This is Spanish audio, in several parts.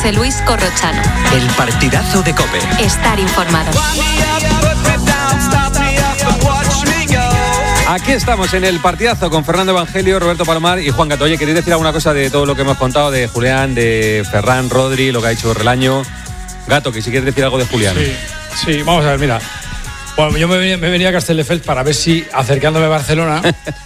José Luis Corrochano. El partidazo de COPE. Estar informado. Aquí estamos en el partidazo con Fernando Evangelio, Roberto Palomar y Juan Gato. Oye, ¿queréis decir alguna cosa de todo lo que hemos contado de Julián, de Ferran, Rodri, lo que ha hecho Relaño? Gato, que si quieres decir algo de Julián. Sí, vamos a ver, mira. Bueno, yo me venía a Castelldefels para ver si, acercándome a Barcelona,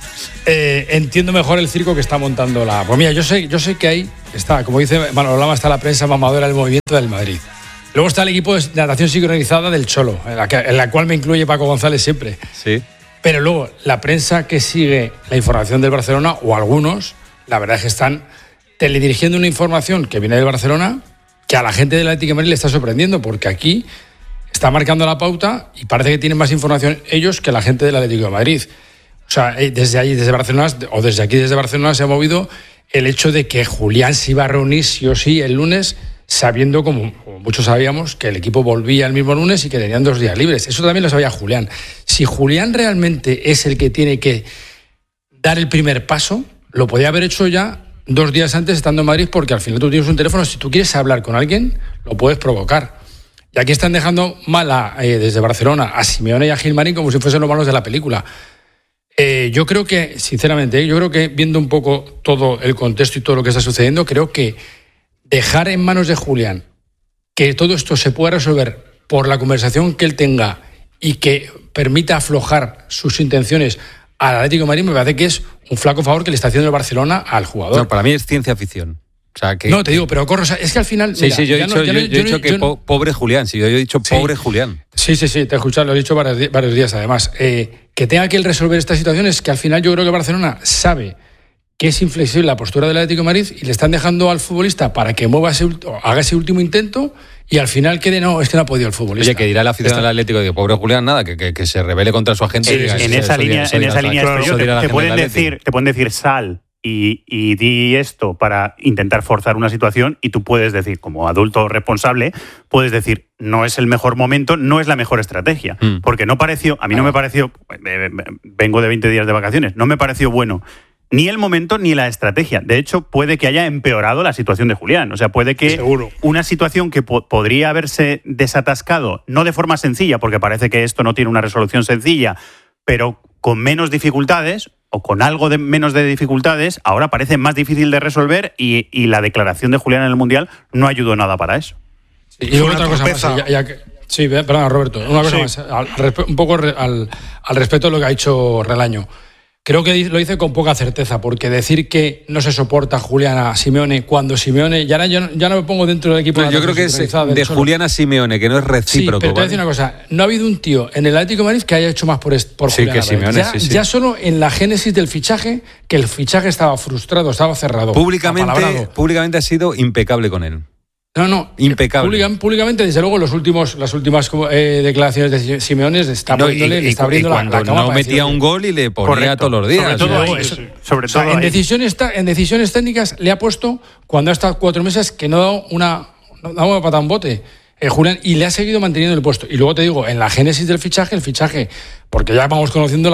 entiendo mejor el circo que está montando la... Pues mira, yo sé que ahí está, como dice Manolo Lama, está la prensa mamadora del movimiento del Madrid. Luego está el equipo de natación sincronizada del Cholo, en la cual me incluye Paco González siempre. Sí. Pero luego, la prensa que sigue la información del Barcelona, o algunos, la verdad es que están teledirigiendo una información que viene del Barcelona que a la gente del Atlético de Madrid le está sorprendiendo, porque aquí está marcando la pauta y parece que tienen más información ellos que la gente del Atlético de Madrid. O sea, desde allí, desde Barcelona, o desde aquí, desde Barcelona, se ha movido el hecho de que Julián se iba a reunir sí o sí el lunes, sabiendo, como muchos sabíamos, que el equipo volvía el mismo lunes y que tenían 2 días libres. Eso también lo sabía Julián. Si Julián realmente es el que tiene que dar el primer paso, lo podía haber hecho ya 2 días antes estando en Madrid, porque al final tú tienes un teléfono, si tú quieres hablar con alguien, lo puedes provocar. Y aquí están dejando mal desde Barcelona a Simeone y a Gilmarín como si fuesen los malos de la película. Yo creo que, sinceramente, viendo un poco todo el contexto y todo lo que está sucediendo, creo que dejar en manos de Julián que todo esto se pueda resolver por la conversación que él tenga y que permita aflojar sus intenciones al Atlético de Madrid, me parece que es un flaco favor que le está haciendo el Barcelona al jugador. No, para mí es ciencia ficción. O sea, que... No, te digo, pero Corro, es que al final... Sí, yo he dicho que pobre Julián, yo he dicho pobre Julián. Sí, te he escuchado, lo he dicho varios días además. Que tenga que él resolver esta situación es que al final yo creo que Barcelona sabe que es inflexible la postura del Atlético de Madrid y le están dejando al futbolista para que haga ese último intento y al final quede, es que no ha podido el futbolista. Oye, que dirá la afición del Atlético, digo, pobre Julián, nada, que se rebele contra su agente. Sí, en esa línea te pueden decir sal y di esto para intentar forzar una situación y tú puedes decir, como adulto responsable, puedes decir, no es el mejor momento, no es la mejor estrategia. Porque no me pareció, vengo de 20 días de vacaciones, no me pareció bueno ni el momento ni la estrategia. De hecho, puede que haya empeorado la situación de Julián. O sea, puede que una situación que podría haberse desatascado, no de forma sencilla, porque parece que esto no tiene una resolución sencilla, pero con menos dificultades o con algo de menos de dificultades, ahora parece más difícil de resolver y la declaración de Julián en el Mundial no ayudó nada para eso. Y otra cosa más, sí, perdona, Roberto, una cosa más, un poco al respecto de lo que ha dicho Relaño. Creo que lo dice con poca certeza, porque decir que no se soporta Julián a Simeone cuando Simeone... Ya no me pongo dentro del equipo... Yo creo que es de Julián a Simeone, que no es recíproco. Sí, pero te voy a decir una cosa. No ha habido un tío en el Atlético de Madrid que haya hecho más por Julián. Que Simeone, ya solo en la génesis del fichaje, que el fichaje estaba frustrado, estaba cerrado. Públicamente ha sido impecable con él. No, impecable. Públicamente, desde luego, las últimas declaraciones de Simeone está abriendo la cama. No metía un gol y le ponía todos los días. Sobre todo en decisiones técnicas le ha puesto, cuando ha estado 4 meses, que no ha dado una patada en bote. Julián, y le ha seguido manteniendo el puesto. Y luego te digo, en la génesis del fichaje, porque ya vamos conociendo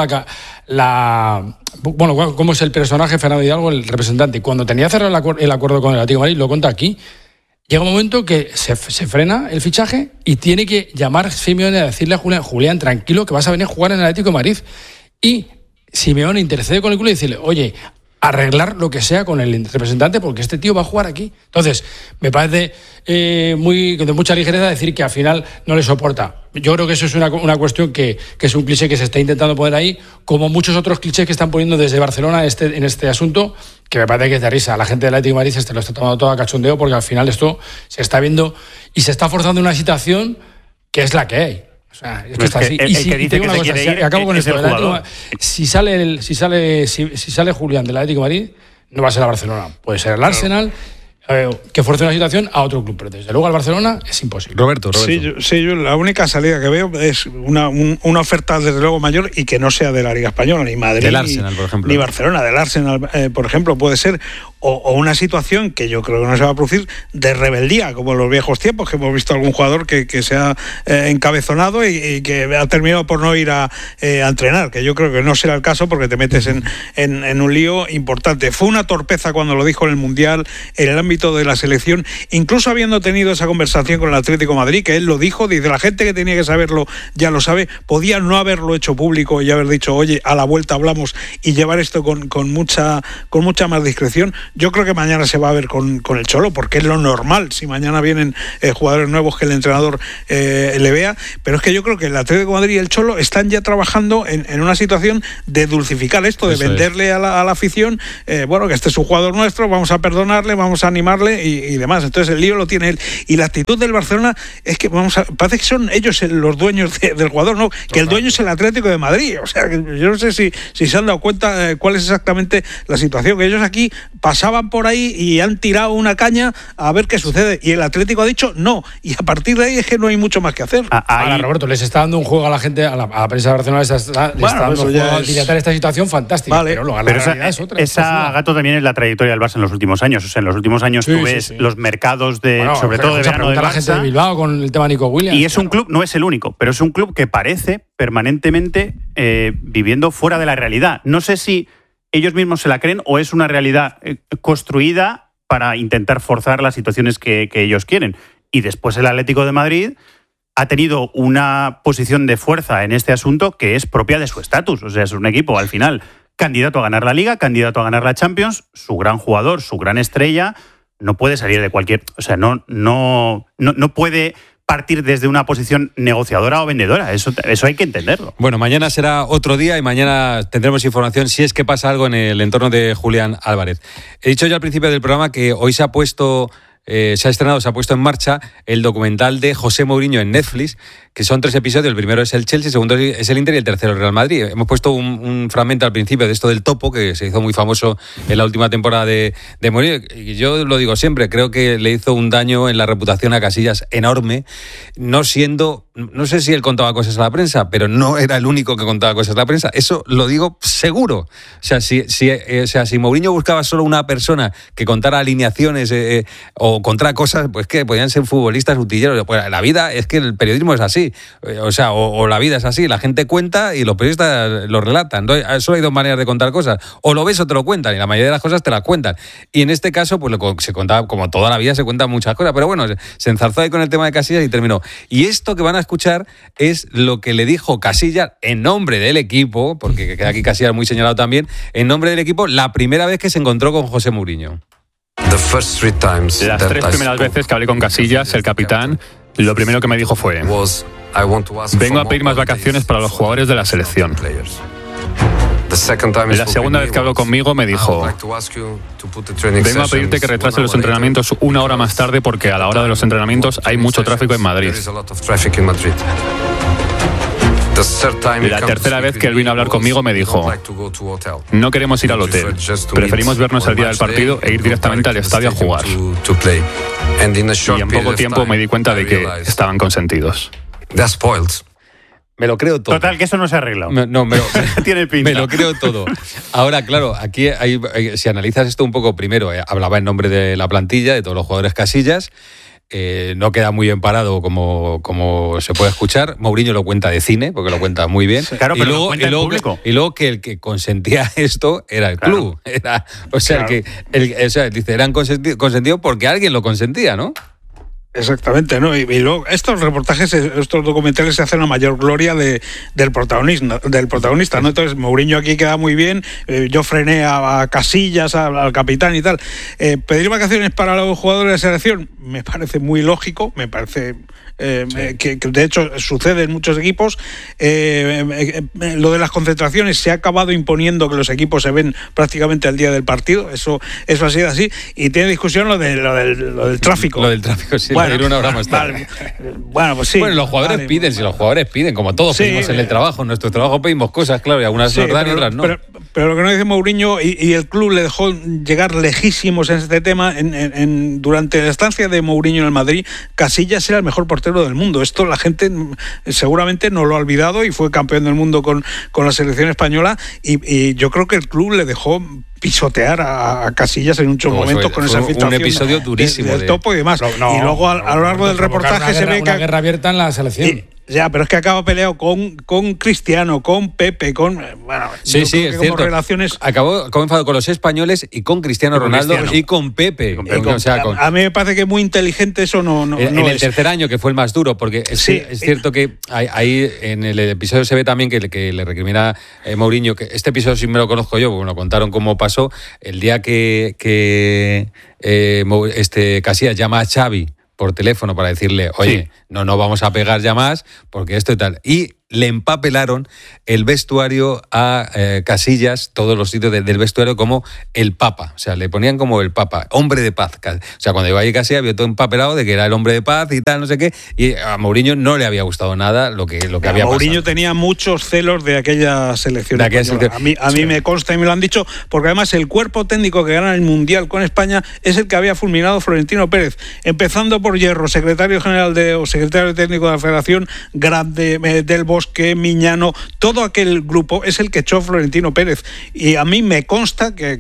cómo es el personaje Fernando Hidalgo, el representante. Cuando tenía cerrado el acuerdo con el Atlético de Madrid, lo cuenta aquí. Llega un momento que se frena el fichaje y tiene que llamar Simeone a decirle a Julián, tranquilo, que vas a venir a jugar en el Atlético de Madrid. Y Simeone intercede con el club y decirle, oye, arreglar lo que sea con el representante porque este tío va a jugar aquí. Entonces, me parece de mucha ligereza decir que al final no le soporta. Yo creo que eso es una cuestión que es un cliché que se está intentando poner ahí, como muchos otros clichés que están poniendo desde Barcelona en este asunto, que me parece que es de risa. La gente del Atlético de Madrid lo está tomando todo a cachondeo porque al final esto se está viendo y se está forzando una situación que es la que hay. O sea, es que está así. El que dice que se quiere ir acabo con esto. Si sale Julián del Atlético de Madrid, no va a ser a Barcelona. Puede ser el Arsenal, que fuerce una situación a otro club, pero desde luego al Barcelona es imposible. Roberto. Sí, yo la única salida que veo es una oferta desde luego mayor y que no sea de la Liga Española, ni Madrid, del Arsenal, por ejemplo, ni Barcelona, del Arsenal, por ejemplo, puede ser, o una situación que yo creo que no se va a producir de rebeldía, como en los viejos tiempos, que hemos visto algún jugador que se ha encabezonado y que ha terminado por no ir a entrenar, que yo creo que no será el caso porque te metes en un lío importante. Fue una torpeza cuando lo dijo en el Mundial, en el ámbito de la selección, incluso habiendo tenido esa conversación con el Atlético de Madrid, que él lo dijo, dice, la gente que tenía que saberlo ya lo sabe, podía no haberlo hecho público y haber dicho, oye, a la vuelta hablamos, y llevar esto con mucha más discreción. Yo creo que mañana se va a ver con el Cholo, porque es lo normal, si mañana vienen jugadores nuevos que el entrenador le vea, pero es que yo creo que el Atlético de Madrid y el Cholo están ya trabajando en una situación de dulcificar esto, de venderle a la afición, bueno, que este es un jugador nuestro, vamos a perdonarle, vamos a animarle y demás. Entonces el lío lo tiene él. Y la actitud del Barcelona es que parece que son ellos los dueños del jugador, ¿no? Que el dueño es el Atlético de Madrid. O sea, que yo no sé si se han dado cuenta cuál es exactamente la situación, que ellos aquí pasaban por ahí y han tirado una caña a ver qué sucede. Y el Atlético ha dicho no. Y a partir de ahí es que no hay mucho más que hacer. Ahora, Roberto, les está dando un juego a la gente, a la prensa de Barcelona, les está dando un juego a dilatar esta situación fantástica. Vale. Pero la realidad es otra. Esa, Gato, también es la trayectoria del Barça en los últimos años. O sea, en los últimos años tú ves los mercados sobre todo de verano del Barça. La gente de Bilbao con el tema Nico Williams. Y es un club, no es el único, pero es un club que parece permanentemente viviendo fuera de la realidad. No sé si ellos mismos se la creen o es una realidad construida para intentar forzar las situaciones que ellos quieren. Y después el Atlético de Madrid ha tenido una posición de fuerza en este asunto que es propia de su estatus. O sea, es un equipo, al final, candidato a ganar la Liga, candidato a ganar la Champions, su gran jugador, su gran estrella, no puede salir de cualquier... O sea, no puede partir desde una posición negociadora o vendedora. Eso hay que entenderlo. Bueno, mañana será otro día y mañana tendremos información si es que pasa algo en el entorno de Julián Álvarez. He dicho ya al principio del programa que hoy se ha puesto en marcha el documental de José Mourinho en Netflix, que son 3 episodios. El primero es el Chelsea, el segundo es el Inter y el tercero el Real Madrid. Hemos puesto un fragmento al principio de esto del topo, que se hizo muy famoso en la última temporada de Mourinho. Y yo lo digo siempre, creo que le hizo un daño en la reputación a Casillas enorme, no sé si él contaba cosas a la prensa, pero no era el único que contaba cosas a la prensa. Eso lo digo seguro. O sea, si Mourinho buscaba solo una persona que contara alineaciones o contara cosas, pues que podían ser futbolistas utilleros. Pues la vida es que el periodismo es así. O sea, o la vida es así. La gente cuenta y los periodistas lo relatan. Solo hay 2 maneras de contar cosas. O lo ves o te lo cuentan. Y la mayoría de las cosas te las cuentan. Y en este caso, pues se contaba, como toda la vida se cuentan muchas cosas. Pero bueno, se enzarzó ahí con el tema de Casillas y terminó. Y esto que van a escuchar es lo que le dijo Casillas en nombre del equipo, porque queda aquí Casillas muy señalado también, en nombre del equipo, la primera vez que se encontró con José Mourinho. Las 3 primeras veces que hablé con Casillas, el capitán, lo primero que me dijo fue: vengo a pedir más vacaciones para los jugadores de la selección. La segunda vez que habló conmigo me dijo: vengo a pedirte que retrase los entrenamientos 1 hora más tarde porque a la hora de los entrenamientos hay mucho tráfico en Madrid. La tercera vez que él vino a hablar conmigo me dijo: no queremos ir al hotel, preferimos vernos el día del partido e ir directamente al estadio a jugar. Y en poco tiempo me di cuenta de que estaban consentidos. Me lo creo todo. Total, que eso no se arregla. Tiene pinta. Me lo creo todo. Ahora, claro, aquí si analizas esto un poco, primero, hablaba en nombre de la plantilla, de todos los jugadores Casillas. No queda muy bien parado como se puede escuchar. Mourinho lo cuenta de cine, porque lo cuenta muy bien. Claro, pero y luego que el que consentía esto era el club. Era, o sea, claro. Dice, eran consentidos porque alguien lo consentía, ¿no? Exactamente, ¿no? Y luego estos reportajes, estos documentales se hacen a mayor gloria del protagonista, ¿no? Entonces Mourinho aquí queda muy bien. Yo frené a Casillas, al capitán y tal. Pedir vacaciones para los jugadores de la selección me parece muy lógico, me parece que de hecho sucede en muchos equipos. Lo de las concentraciones se ha acabado imponiendo, que los equipos se ven prácticamente al día del partido. Eso ha sido así. Y tiene discusión lo del tráfico. Lo del tráfico, sí. Bueno, ir 1 hora más tarde. Bueno, pues sí. Bueno, los jugadores piden, si los jugadores piden, como todos pedimos en el trabajo. En nuestro trabajo pedimos cosas, claro, y algunas nos dan y otras no. Pero lo que no dice Mourinho, y el club le dejó llegar lejísimos en este tema, durante la estancia de Mourinho en el Madrid, Casillas era el mejor portero del mundo. Esto la gente seguramente no lo ha olvidado y fue campeón del mundo con la selección española, y yo creo que el club le dejó pisotear a Casillas en muchos momentos con esa filtración. Un episodio durísimo del topo y demás. Y luego a lo largo del reportaje se ve que... Una guerra abierta en la selección. Ya, pero es que acaba peleado con Cristiano, con Pepe, con... Bueno, sí, es cierto. Relaciones... Acabó enfadado con los españoles y con Cristiano Ronaldo y con Pepe. A mí me parece que es muy inteligente eso. En el tercer año, que fue el más duro, porque es cierto que ahí en el episodio se ve también que le recrimina Mourinho, que este episodio sí me lo conozco yo, porque me lo contaron cómo pasó, el día que Casillas llama a Xavi por teléfono para decirle, oye, no vamos a pegar ya más, porque esto y tal. Y le empapelaron el vestuario a Casillas, todos los sitios del vestuario, como el Papa. O sea, le ponían como el Papa, hombre de paz. O sea, cuando iba ahí Casillas había todo empapelado de que era el hombre de paz y tal, no sé qué. Y a Mourinho no le había gustado nada lo que había pasado. Mourinho tenía muchos celos de aquella selección. A mí me consta y me lo han dicho, porque además el cuerpo técnico que gana el Mundial con España es el que había fulminado Florentino Pérez. Empezando por Hierro, secretario técnico de la Federación, Grande, del Bosque, Miñano, todo aquel grupo es el que echó Florentino Pérez. Y a mí me consta que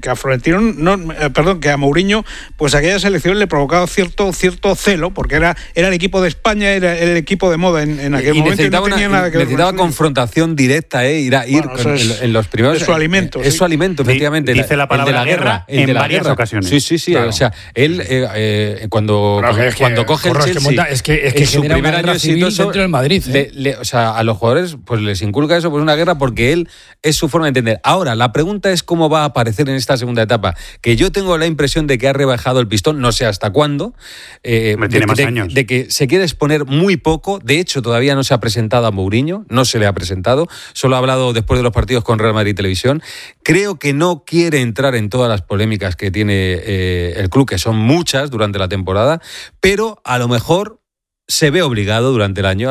a Mourinho, pues aquella selección le provocaba cierto celo, porque era el equipo de España, era el equipo de moda en aquel momento. Y no tenía nada que ver. Necesitaba confrontación directa, ir en los primeros. Es su alimento. Es su alimento, efectivamente. Dice la palabra de la guerra en varias ocasiones. Sí. Claro. O sea, él cuando coge el Chelsea, es que en su primer año exitoso dentro del Madrid. O sea, a los jugadores pues les inculca eso, pues una guerra, porque él es su forma de entender. Ahora, la pregunta es cómo va a aparecer en esta segunda etapa, que yo tengo la impresión de que ha rebajado el pistón, no sé hasta cuándo, tiene más años. De que se quiere exponer muy poco. De hecho, todavía no se ha presentado a Mourinho, no se le ha presentado, solo ha hablado después de los partidos con Real Madrid Televisión. Creo que no quiere entrar en todas las polémicas que tiene el club, que son muchas durante la temporada, pero a lo mejor se ve obligado durante el año,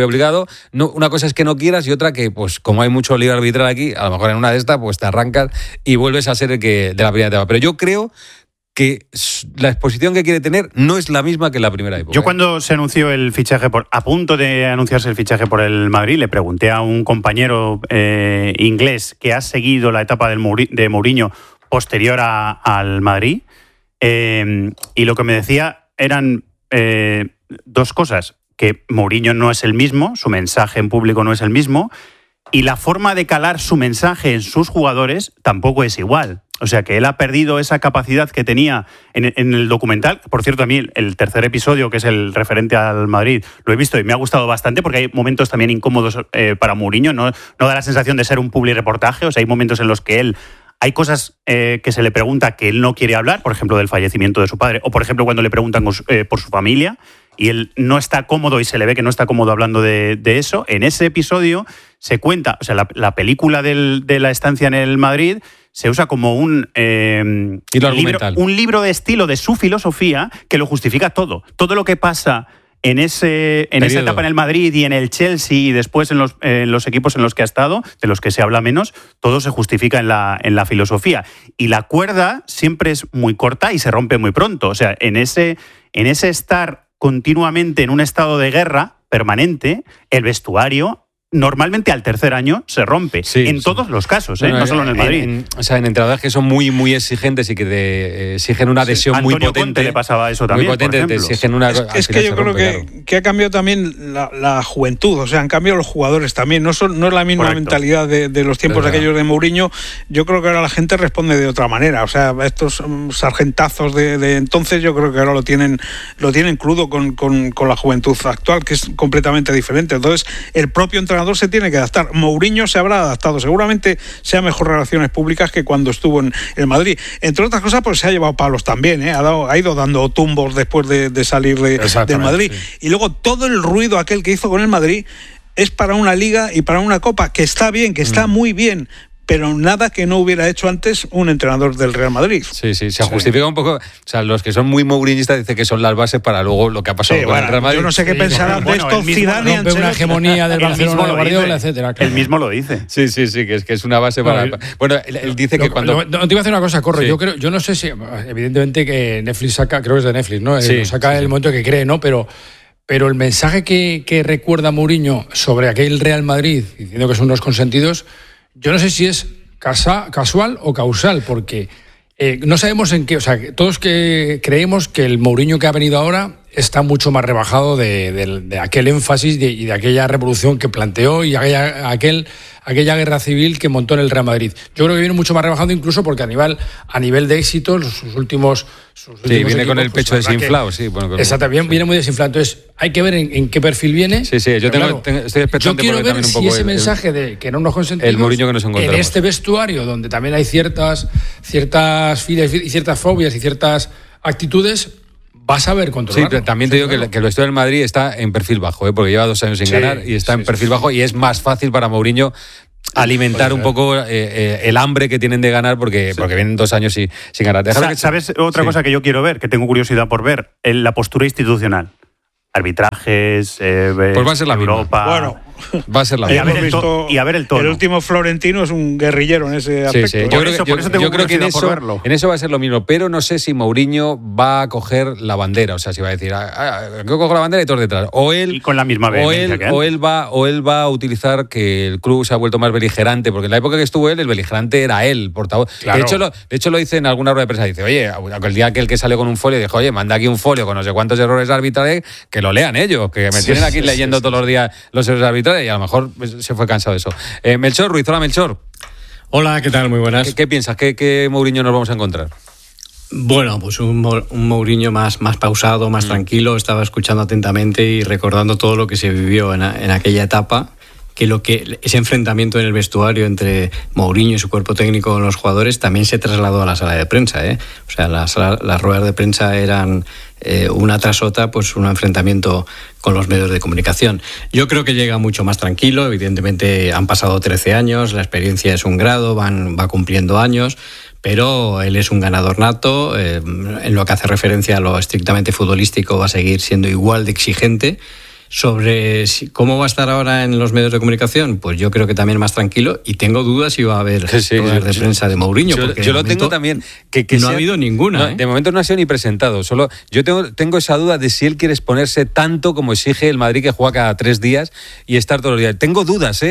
una cosa es que no quieras y otra que, pues como hay mucho lío arbitral aquí, a lo mejor en una de estas pues te arrancas y vuelves a ser el que de la primera etapa. Pero yo creo que la exposición que quiere tener no es la misma que en la primera época. Yo cuando se anunció el fichaje, a punto de anunciarse el fichaje por el Madrid, le pregunté a un compañero inglés que ha seguido la etapa de Mourinho posterior al Madrid, y lo que me decía eran dos cosas: que Mourinho no es el mismo, su mensaje en público no es el mismo, y la forma de calar su mensaje en sus jugadores tampoco es igual. O sea, que él ha perdido esa capacidad que tenía en el documental. Por cierto, a mí el tercer episodio, que es el referente al Madrid, lo he visto y me ha gustado bastante, porque hay momentos también incómodos para Mourinho. No da la sensación de ser un publireportaje. O sea, hay momentos en los que hay cosas que se le pregunta que él no quiere hablar, por ejemplo, del fallecimiento de su padre, o por ejemplo, cuando le preguntan por su familia, y él no está cómodo y se le ve que no está cómodo hablando de eso. En ese episodio se cuenta, o sea, la película de la estancia en el Madrid se usa como un libro de estilo de su filosofía que lo justifica todo. Todo lo que pasa en esa etapa en el Madrid y en el Chelsea y después en los equipos en los que ha estado, de los que se habla menos, todo se justifica en la filosofía. Y la cuerda siempre es muy corta y se rompe muy pronto. O sea, en ese estar continuamente en un estado de guerra permanente, el vestuario normalmente al tercer año se rompe. En todos los casos, no solo en el Madrid. En entrenadores que son muy, muy exigentes y que te exigen una adhesión Antonio muy potente. Conte le pasaba eso también, muy potente, te exigen una... Es que yo creo que ha cambiado también la juventud, o sea, han cambiado los jugadores también. No es la misma mentalidad de los tiempos aquellos de Mourinho. Yo creo que ahora la gente responde de otra manera. O sea, estos sargentazos de entonces, yo creo que ahora lo tienen crudo con la juventud actual, que es completamente diferente. Entonces, el propio entrenador se tiene que adaptar. Mourinho se habrá adaptado, seguramente sea mejor relaciones públicas que cuando estuvo en el Madrid. Entre otras cosas, pues se ha llevado palos también, ha ido dando tumbos después de salir del Madrid. Sí. Y luego todo el ruido aquel que hizo con el Madrid es para una liga y para una copa, que está bien, que está muy bien, pero nada que no hubiera hecho antes un entrenador del Real Madrid. Sí, se justifica un poco. O sea, los que son muy mourinhistas dicen que son las bases para luego lo que ha pasado con el Real Madrid. Yo no sé qué pensarán de esto Zidane y Ancelotti. Una hegemonía del Barcelona, de Guardiola, etcétera. Él mismo lo dice. Sí, que es una base para... Bueno, él dice que cuando... No, te iba a hacer una cosa, Corro. Sí. Yo no sé si... Evidentemente que Netflix saca... Creo que es de Netflix, ¿no? Saca el momento que cree, ¿no? Pero el mensaje que recuerda Mourinho sobre aquel Real Madrid, diciendo que son unos consentidos, yo no sé si es casual o causal, porque no sabemos en qué, o sea, todos que creemos que el Mourinho que ha venido ahora está mucho más rebajado de aquel énfasis y de aquella revolución que planteó y aquella guerra civil que montó en el Real Madrid. Yo creo que viene mucho más rebajado, incluso porque a nivel de éxito, sus últimos viene equipos, con el pecho desinflado, sí. Bueno, exactamente, viene muy desinflado. Entonces, hay que ver en qué perfil viene. Sí, yo estoy expectante. Yo quiero ver si ese mensaje de que no nos consentidos, el Mourinho que nos encontramos en este vestuario, donde también hay ciertas filas y ciertas fobias y ciertas actitudes, vas a ver controlarlo. Sí, pero también te digo que el vestuario del Madrid está en perfil bajo, porque lleva 2 años sin ganar y está en perfil bajo, y es más fácil para Mourinho alimentar un poco el hambre que tienen de ganar, porque vienen 2 años sin ganar. ¿Sabes otra cosa que yo quiero ver, que tengo curiosidad por ver? La postura institucional. Arbitrajes, pues va a ser la Europa. Misma. Bueno, va a ser la misma. Y a ver el tono. El último Florentino es un guerrillero en ese aspecto. Sí. Yo creo que en eso va a ser lo mismo, pero no sé si Mourinho va a coger la bandera, o sea, si va a decir, yo cojo la bandera y todos detrás, y con la misma vehemencia o él va a utilizar que el club se ha vuelto más beligerante, porque en la época que estuvo él, el beligerante era él, portavoz. Claro. De hecho lo dice en alguna rueda de prensa, dice, oye, el día que salió con un folio, dijo, oye, manda aquí un folio con no sé cuántos errores arbitrales, que lo lean ellos, que me tienen aquí leyendo todos los días los errores arbitrales, y a lo mejor se fue cansado de eso. Melchor Ruiz, hola Melchor. Hola, ¿qué tal? Muy buenas. ¿Qué piensas? ¿Qué Mourinho nos vamos a encontrar? Bueno, pues un Mourinho más pausado, más tranquilo. Estaba escuchando atentamente y recordando todo lo que se vivió en aquella etapa, que ese enfrentamiento en el vestuario entre Mourinho y su cuerpo técnico con los jugadores también se trasladó a la sala de prensa, ¿eh? O sea, las ruedas de prensa eran una tras otra, pues un enfrentamiento con los medios de comunicación. Yo creo que llega mucho más tranquilo. Evidentemente han pasado 13 años, la experiencia es un grado, va cumpliendo años, pero él es un ganador nato. En lo que hace referencia a lo estrictamente futbolístico, va a seguir siendo igual de exigente. Sobre cómo va a estar ahora en los medios de comunicación, pues yo creo que también más tranquilo, y tengo dudas si va a haber ruedas de prensa de Mourinho. Yo lo tengo también. Que no ha habido ninguna. No, de momento no ha sido ni presentado. Solo yo tengo esa duda de si él quiere exponerse tanto como exige el Madrid, que juega cada 3 días y estar todos los días. Tengo dudas,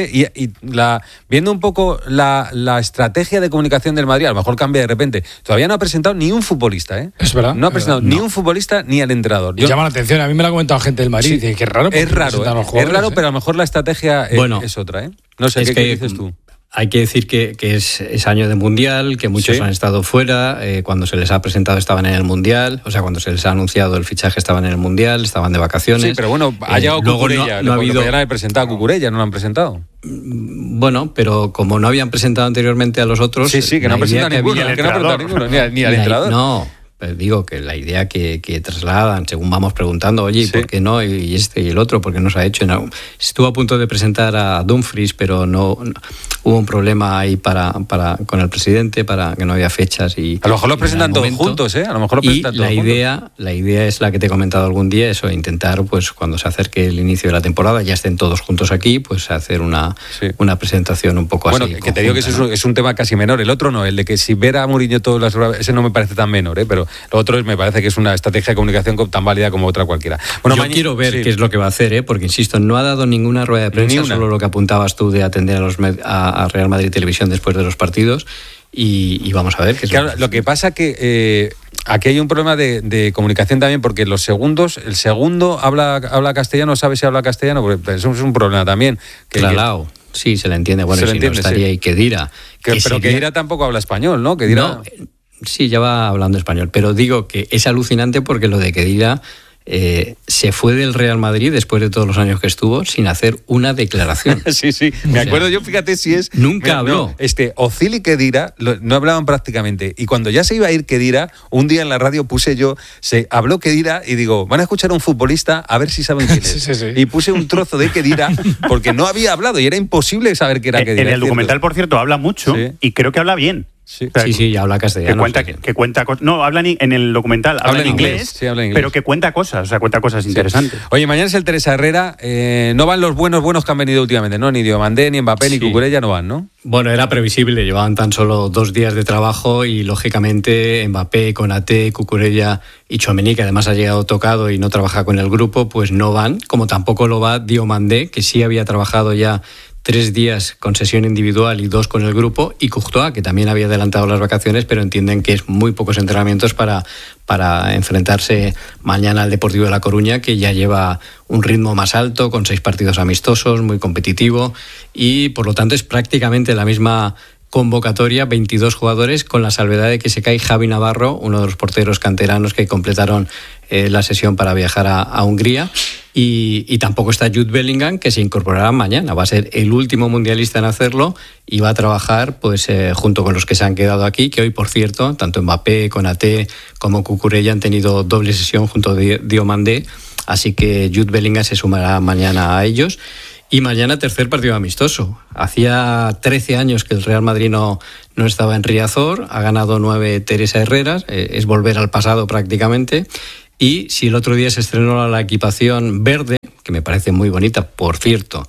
viendo un poco la estrategia de comunicación del Madrid, a lo mejor cambia de repente. Todavía no ha presentado ni un futbolista, Es verdad. No ha presentado ni un futbolista ni al entrenador. Llama la atención. A mí me lo ha comentado gente del Madrid. Dice que es raro. Es raro, pero a lo mejor la estrategia es otra, No sé, ¿qué dices tú? Hay que decir que es año de Mundial, que muchos han estado fuera. Cuando se les ha presentado estaban en el Mundial, o sea, cuando se les ha anunciado el fichaje estaban en el Mundial, estaban de vacaciones. Sí, pero bueno, ha llegado Cucurella. No ha habido... Podrían haber presentado a Cucurella, no lo han presentado. Bueno, pero como no habían presentado anteriormente a los otros... Sí, que no han presentado ninguno, ni al entrenador. No. Pero digo que la idea que trasladan, según vamos preguntando, oye, ¿por qué no? Y este y el otro, ¿por qué no se ha hecho? Estuvo a punto de presentar a Dumfries, pero no hubo un problema ahí con el presidente, para que no había fechas. Y a lo mejor lo presentan todos juntos, A lo mejor lo presentan todos juntos. La idea es la que te he comentado algún día, eso, intentar, pues cuando se acerque el inicio de la temporada, ya estén todos juntos aquí, pues hacer una presentación un poco así. Bueno, que te digo que eso es un tema casi menor. El otro no, el de que si ver a Mourinho todas las horas, ese no me parece tan menor, pero lo otro me parece que es una estrategia de comunicación tan válida como otra cualquiera. Bueno, yo quiero ver qué es lo que va a hacer, porque insisto, no ha dado ninguna rueda de prensa, solo lo que apuntabas tú de atender a Real Madrid Televisión después de los partidos, y vamos a ver qué es lo que pasa que aquí hay un problema de comunicación también, porque el segundo habla castellano, sabe si habla castellano, porque eso es un problema también. Claro. Sí, se le entiende. Bueno, si no estaría ahí Khedira. Pero Khedira tampoco habla español, ¿no? No. Sí, ya va hablando español, pero digo que es alucinante porque lo de Khedira se fue del Real Madrid después de todos los años que estuvo sin hacer una declaración. Sí, me acuerdo yo, fíjate si es... Nunca habló. Ozil y Khedira no hablaban prácticamente, y cuando ya se iba a ir Khedira, un día en la radio habló Khedira y digo, van a escuchar a un futbolista a ver si saben quién es. Sí. Y puse un trozo de Khedira porque no había hablado y era imposible saber que era Khedira. En el documental, por cierto, habla mucho y creo que habla bien. Sí, ya habla castellano. Que cuenta cosas. No, en el documental habla en inglés, pero que cuenta cosas, cuenta cosas interesantes. Oye, mañana es el Teresa Herrera. No van los buenos que han venido últimamente, ¿no? Ni Diomandé, ni Mbappé, ni Cucurella no van, ¿no? Bueno, era previsible. Llevaban tan solo 2 días de trabajo y, lógicamente, Mbappé, Konaté, Cucurella y Tchouaméni, que además ha llegado tocado y no trabaja con el grupo, pues no van. Como tampoco lo va Diomandé, que sí había trabajado ya 3 días con sesión individual y 2 con el grupo, y Courtois, que también había adelantado las vacaciones, pero entienden que es muy pocos entrenamientos para enfrentarse mañana al Deportivo de La Coruña, que ya lleva un ritmo más alto, con 6 partidos amistosos, muy competitivo, y por lo tanto es prácticamente la misma convocatoria, 22 jugadores, con la salvedad de que se cae Javi Navarro, uno de los porteros canteranos que completaron la sesión para viajar a Hungría, y tampoco está Jude Bellingham, que se incorporará mañana. Va a ser el último mundialista en hacerlo y va a trabajar junto con los que se han quedado aquí, que hoy, por cierto, tanto Mbappé, Konaté como Cucurella han tenido doble sesión junto a Diomandé, así que Jude Bellingham se sumará mañana a ellos. Y mañana tercer partido amistoso. Hacía 13 años que el Real Madrid no estaba en Riazor, ha ganado 9 Teresa Herreras, es volver al pasado prácticamente. Y si el otro día se estrenó la equipación verde, que me parece muy bonita, por cierto,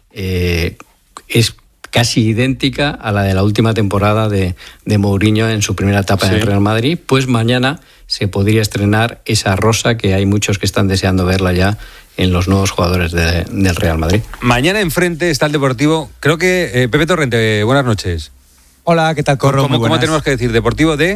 es casi idéntica a la de la última temporada de Mourinho en su primera etapa en el Real Madrid, pues mañana se podría estrenar esa rosa que hay muchos que están deseando verla ya en los nuevos jugadores del Real Madrid. Mañana enfrente está el Deportivo, creo que Pepe Torrente, buenas noches. Hola, ¿qué tal, Corro? ¿Cómo tenemos que decir? ¿Deportivo de...?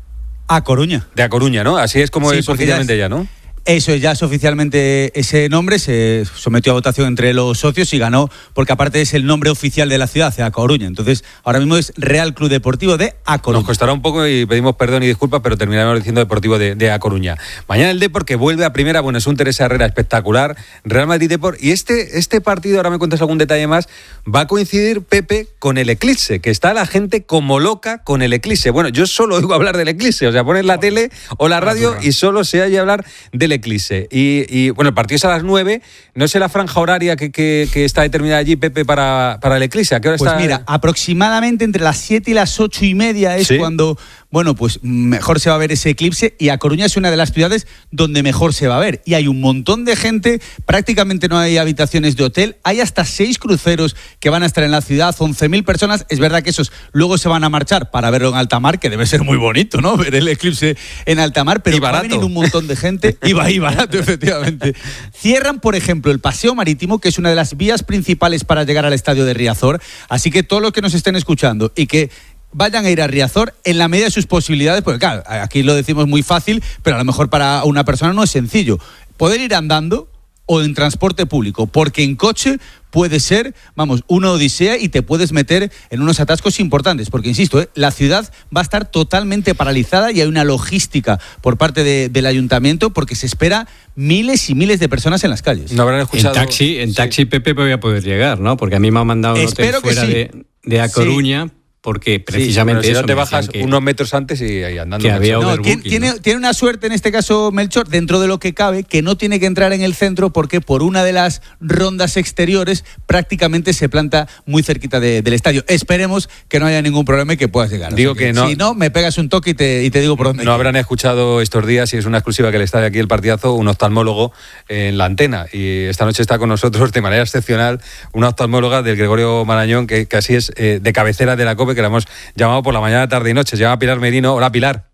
A Coruña. De A Coruña, ¿no? Así es como es oficialmente ya, ¿no? Eso, ya es oficialmente ese nombre, se sometió a votación entre los socios y ganó, porque aparte es el nombre oficial de la ciudad, A Coruña. Entonces, ahora mismo es Real Club Deportivo de A Coruña. Nos costará un poco y pedimos perdón y disculpas, pero terminaremos diciendo Deportivo de A Coruña. Mañana el Depor, que vuelve a primera, bueno, es un Teresa Herrera espectacular, Real Madrid Depor, y este partido, ahora me cuentas algún detalle más, va a coincidir, Pepe, con el Eclipse, que está la gente como loca con el Eclipse. Bueno, yo solo oigo hablar del Eclipse, o sea, pones la tele o la radio y solo se oye hablar del Eclipse. Y bueno, el partido es a las 9. No sé la franja horaria que está determinada allí, Pepe, para el Eclipse. ¿A qué hora está? Pues mira, aproximadamente entre las 7 y las 8:30 es cuando, bueno, pues mejor se va a ver ese eclipse, y A Coruña es una de las ciudades donde mejor se va a ver. Y hay un montón de gente, prácticamente no hay habitaciones de hotel, hay hasta 6 cruceros que van a estar en la ciudad, 11.000 personas. Es verdad que esos luego se van a marchar para verlo en alta mar, que debe ser muy bonito, ¿no? Ver el eclipse en alta mar, pero va a venir un montón de gente y barato, efectivamente. Cierran, por ejemplo, el paseo marítimo, que es una de las vías principales para llegar al estadio de Riazor, así que todos los que nos estén escuchando y que vayan a ir a Riazor en la medida de sus posibilidades, porque claro, aquí lo decimos muy fácil, pero a lo mejor para una persona no es sencillo. Poder ir andando o en transporte público, porque en coche puede ser, una odisea y te puedes meter en unos atascos importantes, porque insisto, la ciudad va a estar totalmente paralizada y hay una logística por parte del ayuntamiento, porque se espera miles y miles de personas en las calles. No habrán escuchado. En taxi Pepe voy a poder llegar, ¿no? Porque a mí me han mandado un hotel fuera de A Coruña. Porque precisamente si no te bajas unos metros antes y ahí andando. Que había tiene una suerte en este caso, Melchor, dentro de lo que cabe, que no tiene que entrar en el centro, porque por una de las rondas exteriores prácticamente se planta muy cerquita del estadio. Esperemos que no haya ningún problema y que puedas llegar. Digo que no. Si no, me pegas un toque y te digo por dónde. No habrán escuchado estos días, y es una exclusiva que le está de aquí el partidazo, un oftalmólogo en la antena. Y esta noche está con nosotros de manera excepcional una oftalmóloga del Gregorio Marañón, que así es de cabecera de la COPE, que la hemos llamado por la mañana, tarde y noche. Se llama Pilar Merino. Hola, Pilar.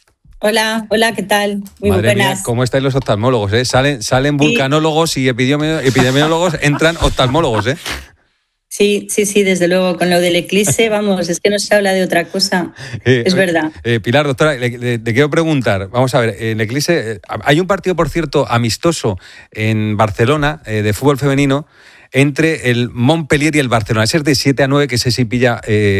Hola, ¿qué tal? Muy Madre buenas. Mía, ¿cómo estáis los oftalmólogos? Salen vulcanólogos y epidemiólogos, entran oftalmólogos, ¿eh? Sí, desde luego, con lo del eclipse, vamos, es que no se habla de otra cosa, es verdad. Pilar, doctora, le quiero preguntar, vamos a ver, en el eclipse hay un partido, por cierto, amistoso en Barcelona, de fútbol femenino, entre el Montpellier y el Barcelona. Ese es de 7-9, que sé si pilla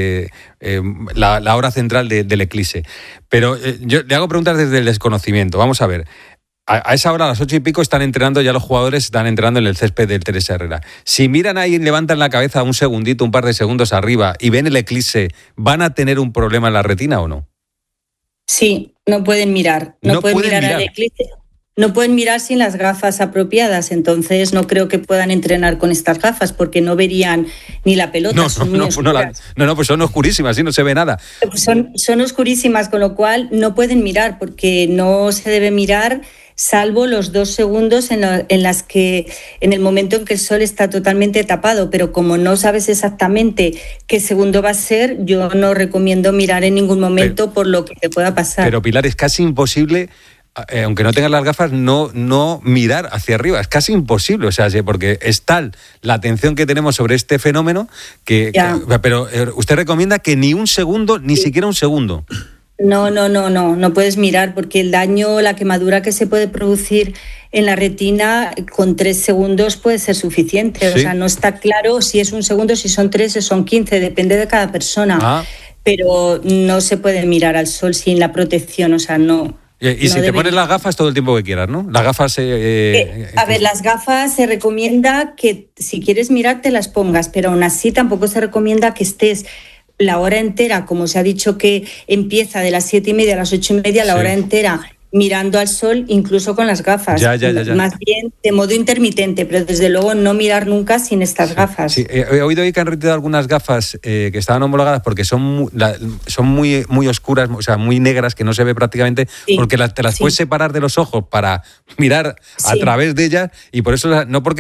la hora central del eclipse. Pero yo le hago preguntas desde el desconocimiento. Vamos a ver. A esa hora, a las 8:00 están entrenando ya los jugadores, están entrenando en el césped del Teresa Herrera. Si miran ahí y levantan la cabeza un segundito, un par de segundos arriba y ven el eclipse, ¿van a tener un problema en la retina o no? Sí, no pueden mirar. No pueden mirar al eclipse. No pueden mirar sin las gafas apropiadas, entonces no creo que puedan entrenar con estas gafas, porque no verían ni la pelota. Pues son oscurísimas, ¿sí? No se ve nada. Son oscurísimas, con lo cual no pueden mirar, porque no se debe mirar salvo los 2 segundos en el momento en que el sol está totalmente tapado, pero como no sabes exactamente qué segundo va a ser, yo no recomiendo mirar en ningún momento por lo que te pueda pasar. Pero, Pilar, es casi imposible aunque no tengas las gafas, no mirar hacia arriba. Es casi imposible, o sea, porque es tal la atención que tenemos sobre este fenómeno pero usted recomienda que ni un segundo, ni siquiera un segundo. No puedes mirar porque el daño, la quemadura que se puede producir en la retina con 3 segundos puede ser suficiente. ¿Sí? O sea, no está claro si es un segundo, si son 3 o son 15, depende de cada persona. Pero no se puede mirar al sol sin la protección, o sea, no. Y si te pones las gafas todo el tiempo que quieras, ¿no? Las gafas... las gafas se recomienda que si quieres mirar te las pongas, pero aún así tampoco se recomienda que estés la hora entera, como se ha dicho que empieza de las 7:30 a las 8:30, la hora entera mirando al sol, incluso con las gafas. Ya. Más bien de modo intermitente, pero desde luego no mirar nunca sin estas gafas. Sí. He oído hoy que han retirado algunas gafas que estaban homologadas porque son muy oscuras, o sea, muy negras, que no se ve prácticamente, porque te las puedes separar de los ojos para mirar a través de ellas, y por eso no porque